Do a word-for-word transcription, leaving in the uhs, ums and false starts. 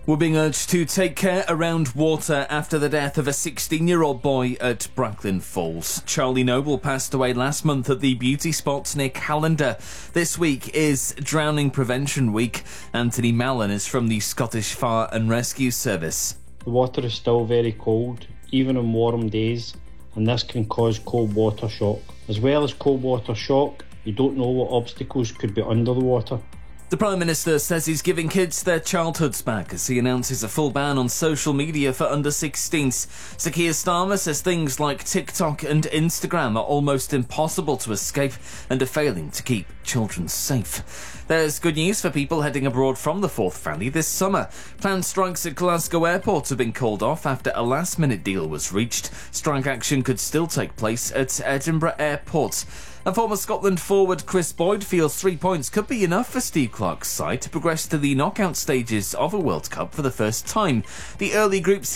We're being urged to take care around water after the death of a sixteen-year-old boy at Bracklin Falls. Charlie Noble passed away last month at the beauty spot near Callander. This week is Drowning Prevention Week. Anthony Mallon is from the Scottish Fire and Rescue Service. The water is still very cold, even on warm days, and this can cause cold water shock. As well as cold water shock, you don't know what obstacles could be under the water. The Prime Minister says he's giving kids their childhoods back as he announces a full ban on social media for under sixteens. Sir Keir Starmer says things like TikTok and Instagram are almost impossible to escape and are failing to keep children safe. There's good news for people heading abroad from the Forth Valley this summer. Planned strikes at Glasgow Airport have been called off after a last-minute deal was reached. Strike action could still take place at Edinburgh Airport. And former Scotland forward Chris Boyd feels three points could be enough for Steve Clarke's side to progress to the knockout stages of a World Cup for the first time. The early group